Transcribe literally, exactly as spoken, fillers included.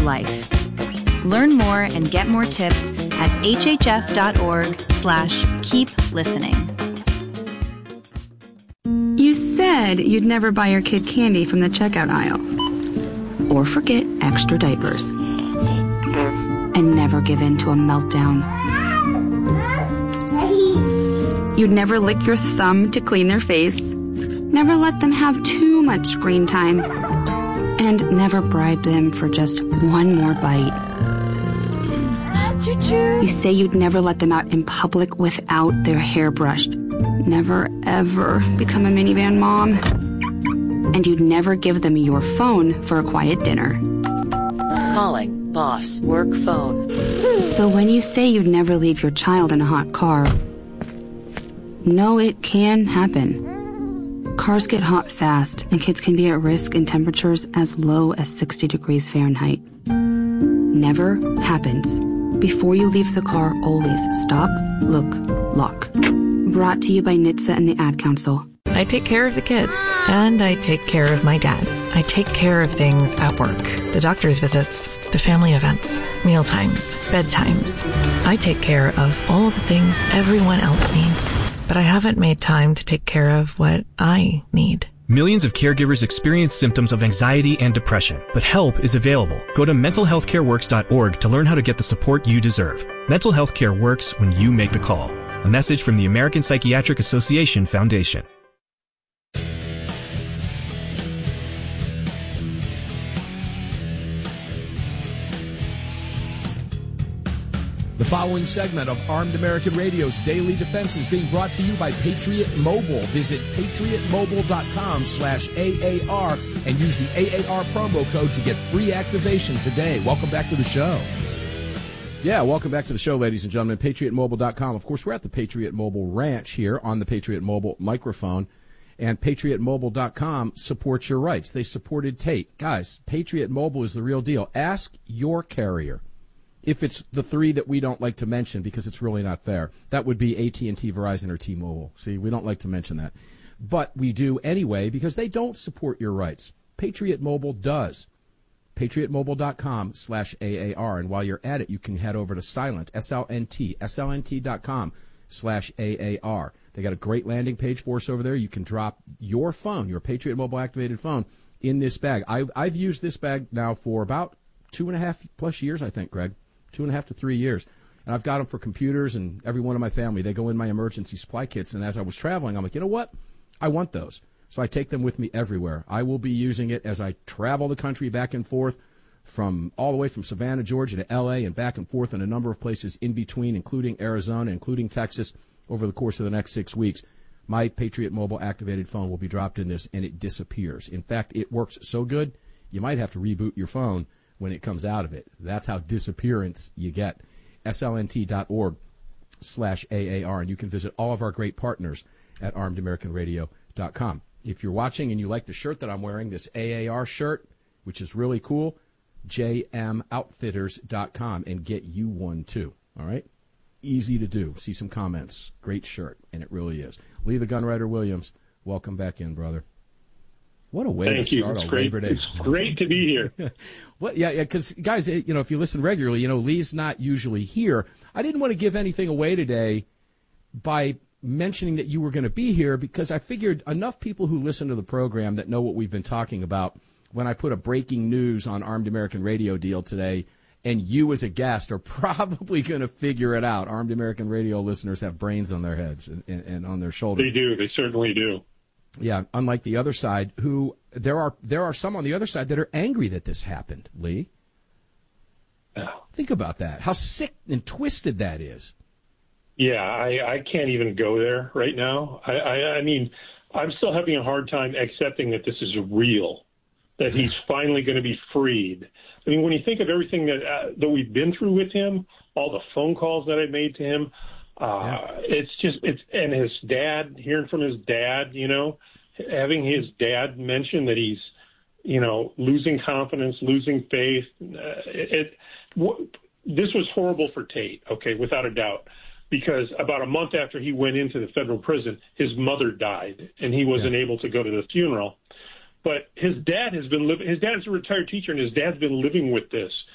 life. Learn more and get more tips at hhf.org slash keep listening. You said you'd never buy your kid candy from the checkout aisle. Or forget extra diapers. And never give in to a meltdown. You'd never lick your thumb to clean their face. Never let them have too much screen time. And never bribe them for just one more bite. You say you'd never let them out in public without their hair brushed. Never, ever become a minivan mom. And you'd never give them your phone for a quiet dinner. Calling boss work phone. So when you say you'd never leave your child in a hot car, no, it can happen. Cars get hot fast, and kids can be at risk in temperatures as low as sixty degrees Fahrenheit. Never happens. Before you leave the car, always stop, look, lock. Brought to you by N H T S A and the Ad Council. I take care of the kids, and I take care of my dad. I take care of things at work. The doctor's visits, the family events, meal times, bedtimes. I take care of all the things everyone else needs, but I haven't made time to take care of what I need. Millions of caregivers experience symptoms of anxiety and depression, but help is available. Go to mental health care works dot org to learn how to get the support you deserve. Mental health care works when you make the call. A message from the American Psychiatric Association Foundation. The following segment of Armed American Radio's Daily Defense is being brought to you by Patriot Mobile. Visit patriot mobile dot com slash A A R and use the A A R promo code to get free activation today. Welcome back to the show. Yeah, welcome back to the show, ladies and gentlemen. patriot mobile dot com. Of course, we're at the Patriot Mobile Ranch here on the Patriot Mobile microphone. And patriot mobile dot com supports your rights. They supported Tate. Guys, Patriot Mobile is the real deal. Ask your carrier if it's the three that we don't like to mention, because it's really not fair. That would be A T and T, Verizon, or T-Mobile. See, we don't like to mention that. But we do anyway, because they don't support your rights. Patriot Mobile does. patriot mobile dot com slash A A R. And while you're at it, you can head over to Silent, S L N T, S L N T dot com slash A A R. They got a great landing page for us over there. You can drop your phone, your Patriot Mobile activated phone, in this bag. I've, I've used this bag now for about two and a half plus years, I think, Greg. Two and a half to three years. And I've got them for computers and every one of my family. They go in my emergency supply kits. And as I was traveling, I'm like, you know what? I want those. So I take them with me everywhere. I will be using it as I travel the country back and forth from all the way from Savannah, Georgia to L A and back and forth in a number of places in between, including Arizona, including Texas, over the course of the next six weeks. My Patriot Mobile activated phone will be dropped in this and it disappears. In fact, it works so good, you might have to reboot your phone when it comes out of it. That's how disappearance you get. S L N T dot org slash A A R. And you can visit all of our great partners at armed american radio dot com. If you're watching and you like the shirt that I'm wearing, this A A R shirt, which is really cool, j m outfitters dot com, and get you one too. All right? Easy to do. See some comments. Great shirt, and it really is. Lee the Gunwriter Williams, welcome back in, brother. What a way Thank to you. start It's on great. Labor Day. It's great to be here. What? Yeah, yeah. Because guys, you know, if you listen regularly, you know Lee's not usually here. I didn't want to give anything away today by mentioning that you were going to be here, because I figured enough people who listen to the program that know what we've been talking about. When I put a breaking news on Armed American Radio deal today, and you as a guest are probably going to figure it out. Armed American Radio listeners have brains on their heads and, and, and on their shoulders. They do. They certainly do. Yeah, unlike the other side, who there are there are some on the other side that are angry that this happened, Lee. Oh. Think about that. How sick and twisted that is. Yeah, I, I can't even go there right now. I, I, I mean, I'm still having a hard time accepting that this is real, that he's finally going to be freed. I mean, when you think of everything that uh, that we've been through with him, all the phone calls that I made to him, uh, yeah. it's just it's and his dad, hearing from his dad, you know, having his dad mention that he's, you know, losing confidence, losing faith. Uh, it, it w- this was horrible for Tate, okay, without a doubt, because about a month after he went into the federal prison, his mother died, and he wasn't yeah. able to go to the funeral. But his dad has been living. His dad's a retired teacher, and his dad's been living with this.